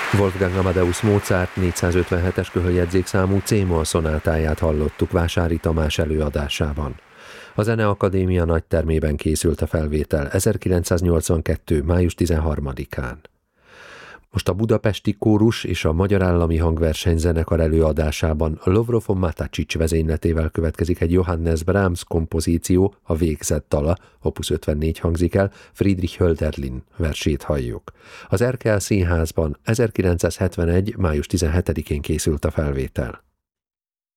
Wolfgang Amadeus Mozart 457-es köhöljegyzékszámú C-moll szonátáját hallottuk Vásári Tamás előadásában. A Zeneakadémia nagytermében készült a felvétel 1982. május 13-án. Most a Budapesti Kórus és a Magyar Állami Hangversenyzenekar előadásában Lovrov Matačić vezényletével következik egy Johannes Brahms kompozíció, a Végzett dala, opus 54 hangzik el, Friedrich Hölderlin versét halljuk. Az Erkel Színházban 1971. május 17-én készült a felvétel.